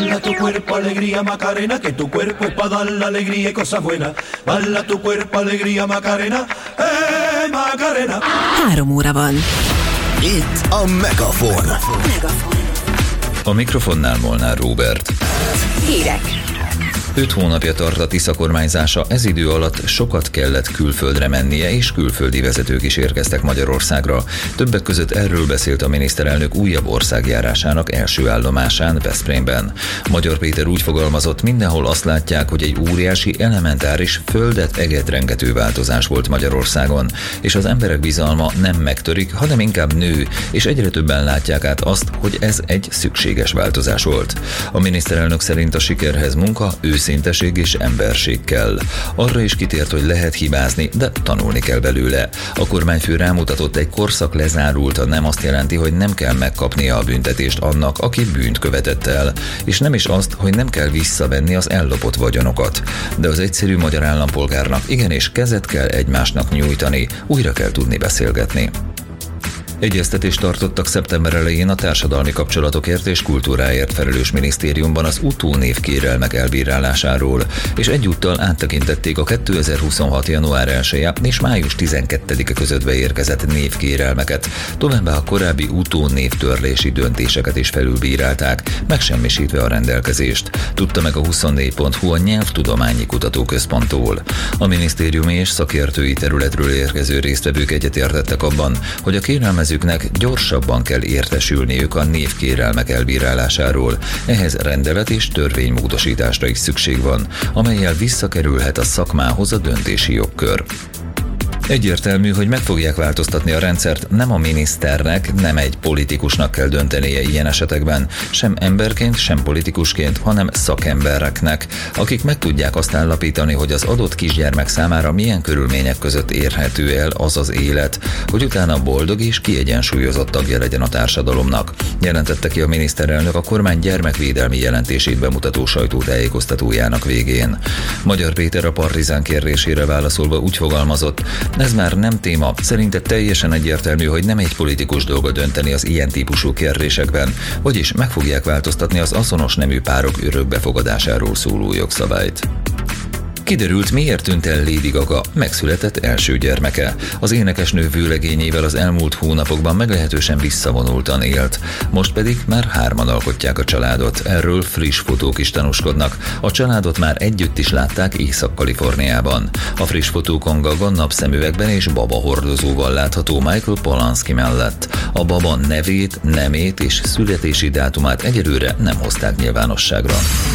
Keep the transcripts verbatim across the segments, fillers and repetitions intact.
Baila tu cuerpo, alegría, Macarena, que tu cuerpo es para dar la alegría y cosas buenas. Baila tu cuerpo, alegría, Macarena, eh, Macarena. Három óra van. Itt a Megafon. Megafon. A mikrofonnál Molnár Róbert. Hírek. Öt hónapja tart a Tisza kormányzása, ez idő alatt sokat kellett külföldre mennie, és külföldi vezetők is érkeztek Magyarországra. Többek között erről beszélt a miniszterelnök újabb országjárásának első állomásán, Veszprémben. Magyar Péter úgy fogalmazott, mindenhol azt látják, hogy egy óriási, elementáris, földet egetrengető változás volt Magyarországon, és az emberek bizalma nem megtörik, hanem inkább nő, és egyre többen látják át azt, hogy ez egy szükséges változás volt. A miniszterelnök szerint a sikerhez munka, őszinteség és emberség kell. Arra is kitért, hogy lehet hibázni, de tanulni kell belőle. A kormányfő rámutatott, egy korszak lezárulta, nem azt jelenti, hogy nem kell megkapnia a büntetést annak, aki bűnt követett el, és nem is azt, hogy nem kell visszavenni az ellopott vagyonokat. De az egyszerű magyar állampolgárnak igenis kezet kell egymásnak nyújtani, újra kell tudni beszélgetni. Egyeztetést tartottak szeptember elején a társadalmi kapcsolatokért és kultúráért felelős minisztériumban az utónév kérelmek elbírálásáról, és egyúttal áttekintették a kétezer-huszonhat. január elseje és május tizenkettedike között beérkezett névkérelmeket, továbbá a korábbi utónévtörlési döntéseket is felülbírálták, megsemmisítve a rendelkezést, tudta meg a huszonnégy pont hu a Nyelvtudományi Kutatóközponttól. A minisztériumi és szakértői területről érkező résztvevők egyetértettek abban, hogy a kérelmezőknek gyorsabban kell értesülniük a névkérelmek elbírálásáról. Ehhez rendelet és törvénymódosításra is szükség van, amellyel visszakerülhet a szakmához a döntési jogkör. Egyértelmű, hogy meg fogják változtatni a rendszert, nem a miniszternek, nem egy politikusnak kell döntenie ilyen esetekben, sem emberként, sem politikusként, hanem szakembereknek, akik meg tudják azt állapítani, hogy az adott kisgyermek számára milyen körülmények között érhető el az az élet, hogy utána boldog és kiegyensúlyozott tagja legyen a társadalomnak, jelentette ki a miniszterelnök a kormány gyermekvédelmi jelentését bemutató sajtótájékoztatójának végén. Magyar Péter a Partizán kérdésére válaszolva úgy fogalmazott, ez már nem téma, szerinte teljesen egyértelmű, hogy nem egy politikus dolga dönteni az ilyen típusú kérdésekben, vagyis meg fogják változtatni az azonos nemű párok örökbefogadásáról szóló jogszabályt. Kiderült, miért tűnt el Lady Gaga megszületett első gyermeke. Az énekesnő vőlegényével az elmúlt hónapokban meglehetősen visszavonultan élt. Most pedig már hárman alkotják a családot. Erről friss fotók is tanúskodnak. A családot már együtt is látták Észak-Kaliforniában. A friss fotókon Gaga napszemüvegben és baba hordozóval látható Michael Polanski mellett. A baba nevét, nemét és születési dátumát egyelőre nem hozták nyilvánosságra.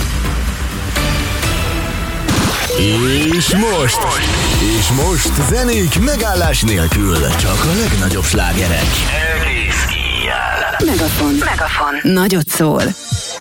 És most, és most zenék megállás nélkül, csak a legnagyobb slágerek. Megafon. Megafon. Nagyot szól.